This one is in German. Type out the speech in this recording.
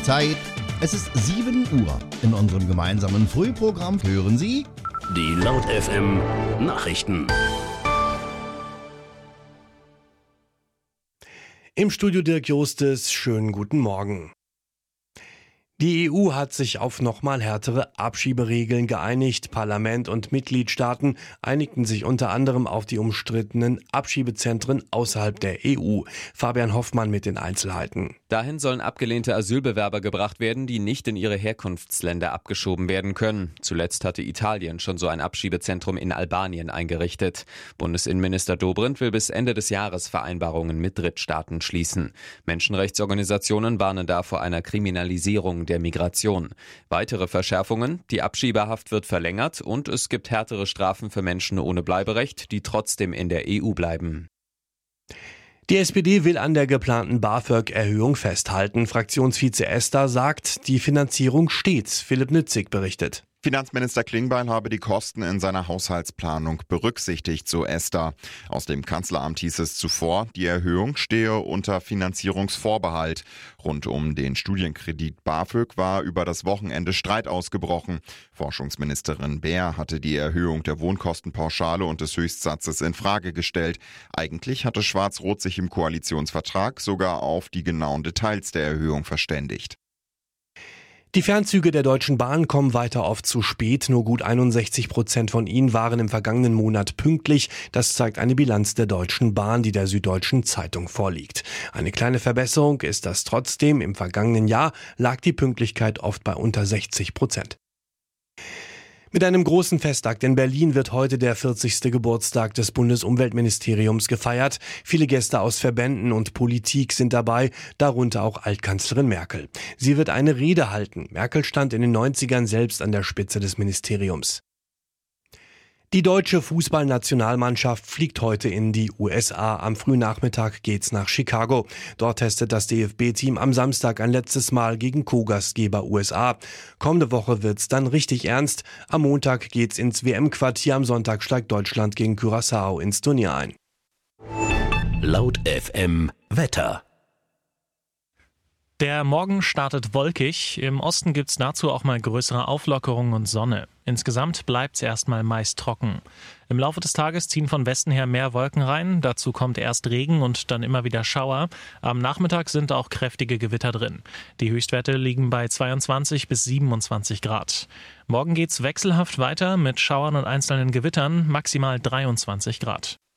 Zeit. Es ist 7 Uhr. In unserem gemeinsamen Frühprogramm hören Sie die Laut FM Nachrichten. Im Studio Dirk Jostes, schönen guten Morgen. Die EU hat sich auf nochmal härtere Abschieberegeln geeinigt. Parlament und Mitgliedstaaten einigten sich unter anderem auf die umstrittenen Abschiebezentren außerhalb der EU. Fabian Hoffmann mit den Einzelheiten. Dahin sollen abgelehnte Asylbewerber gebracht werden, die nicht in ihre Herkunftsländer abgeschoben werden können. Zuletzt hatte Italien schon so ein Abschiebezentrum in Albanien eingerichtet. Bundesinnenminister Dobrindt will bis Ende des Jahres Vereinbarungen mit Drittstaaten schließen. Menschenrechtsorganisationen warnen da vor einer Kriminalisierung der Migration. Weitere Verschärfungen: Die Abschiebehaft wird verlängert und es gibt härtere Strafen für Menschen ohne Bleiberecht, die trotzdem in der EU bleiben. Die SPD will an der geplanten BAföG-Erhöhung festhalten. Fraktionsvize Ester sagt, die Finanzierung steht. Philipp Nützig berichtet. Finanzminister Klingbeil habe die Kosten in seiner Haushaltsplanung berücksichtigt, so Ester. Aus dem Kanzleramt hieß es zuvor, die Erhöhung stehe unter Finanzierungsvorbehalt. Rund um den Studienkredit BAföG war über das Wochenende Streit ausgebrochen. Forschungsministerin Beer hatte die Erhöhung der Wohnkostenpauschale und des Höchstsatzes in Frage gestellt. Eigentlich hatte Schwarz-Rot sich im Koalitionsvertrag sogar auf die genauen Details der Erhöhung verständigt. Die Fernzüge der Deutschen Bahn kommen weiter oft zu spät. Nur gut 61% von ihnen waren im vergangenen Monat pünktlich. Das zeigt eine Bilanz der Deutschen Bahn, die der Süddeutschen Zeitung vorliegt. Eine kleine Verbesserung ist das trotzdem. Im vergangenen Jahr lag die Pünktlichkeit oft bei unter 60%. Mit einem großen Festakt in Berlin wird heute der 40. Geburtstag des Bundesumweltministeriums gefeiert. Viele Gäste aus Verbänden und Politik sind dabei, darunter auch Altkanzlerin Merkel. Sie wird eine Rede halten. Merkel stand in den 90ern selbst an der Spitze des Ministeriums. Die deutsche Fußballnationalmannschaft fliegt heute in die USA. Am frühen Nachmittag geht's nach Chicago. Dort testet das DFB-Team am Samstag ein letztes Mal gegen Co-Gastgeber USA. Kommende Woche wird's dann richtig ernst. Am Montag geht's ins WM-Quartier. Am Sonntag steigt Deutschland gegen Curaçao ins Turnier ein. Laut FM Wetter. Der Morgen startet wolkig. Im Osten gibt's dazu auch mal größere Auflockerungen und Sonne. Insgesamt bleibt's erstmal meist trocken. Im Laufe des Tages ziehen von Westen her mehr Wolken rein. Dazu kommt erst Regen und dann immer wieder Schauer. Am Nachmittag sind auch kräftige Gewitter drin. Die Höchstwerte liegen bei 22 bis 27 Grad. Morgen geht's wechselhaft weiter mit Schauern und einzelnen Gewittern, maximal 23 Grad.